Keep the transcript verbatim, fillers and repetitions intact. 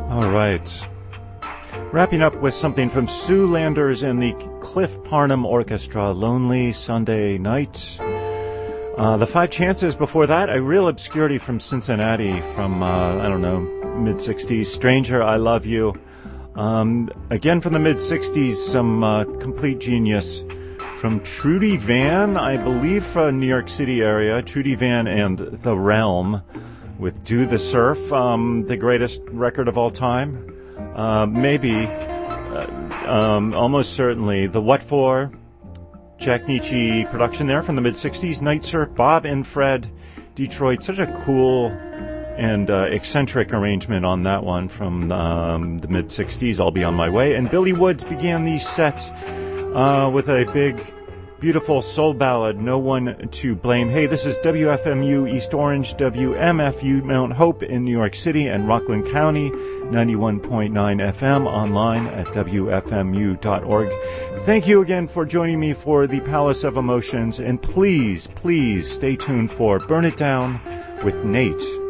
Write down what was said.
All right. Wrapping up with something from Sue Landers and the Cliff Parnham Orchestra, Lonely Sunday Night. Uh, the Five Chances before that, a real obscurity from Cincinnati from, uh, I don't know, mid-sixties. Stranger, I Love You. Um, again from the mid-sixties, some uh, complete genius from Trudy Van, I believe from New York City area. Trudy Van and The Realm with Do the Surf, um, the greatest record of all time. Uh, maybe, uh, um, almost certainly, the What For, Jack Nietzsche production there from the mid-sixties. Night Surf, Bob and Fred, Detroit. Such a cool and uh, eccentric arrangement on that one from um, the mid-sixties. I'll Be On My Way. And Billy Woods began the set uh, with a big, beautiful soul ballad, No One to Blame. Hey, this is W F M U East Orange, W M F U Mount Hope in New York City and Rockland County, ninety-one point nine F M, online at W F M U dot org. Thank you again for joining me for the Palace of Emotions, and please, please stay tuned for Burn It Down with Nate.